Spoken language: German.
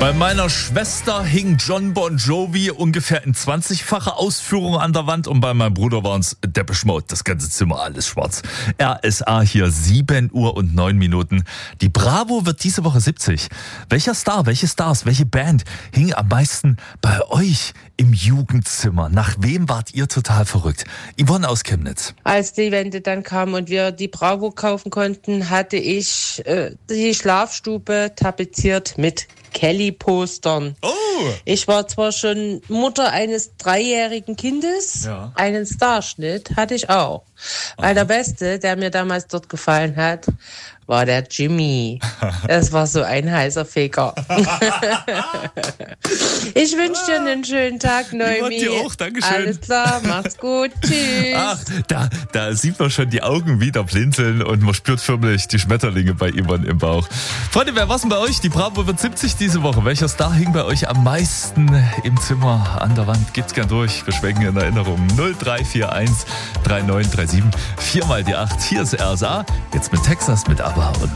Bei meiner Schwester hing John Bon Jovi ungefähr in 20-facher Ausführung an der Wand und bei meinem Bruder waren es Depeche Mode, das ganze Zimmer alles schwarz. RSA hier 7 Uhr und 9 Minuten. Die Bravo wird diese Woche 70. Welcher Star, welche Stars, welche Band hing am meisten bei euch im Jugendzimmer? Nach wem wart ihr total verrückt? Yvonne aus Chemnitz. Als die Wende dann kam und wir die Bravo kaufen konnten, hatte ich die Schlafstube tapeziert mit Kelly-Postern. Oh! Ich war zwar schon Mutter eines 3-jährigen Kindes, Ja. einen Starschnitt hatte ich auch. Weil der Beste, der mir damals dort gefallen hat, war der Jimmy. Das war so ein heißer Feger. Ich wünsche dir einen schönen Tag, Noemi. dir auch, Dankeschön. Alles klar, mach's gut, tschüss. Ach, da sieht man schon die Augen wieder blinzeln und man spürt förmlich die Schmetterlinge bei Yvonne im Bauch. Freunde, wer war's denn bei euch? Die Bravo wird 70 diese Woche. Welcher Star hing bei euch am meisten im Zimmer an der Wand? Geht's gern durch. Wir schwenken in Erinnerung. 0341 3937 4 mal die 8. Hier ist RSA. Jetzt mit Texas, mit ABBA und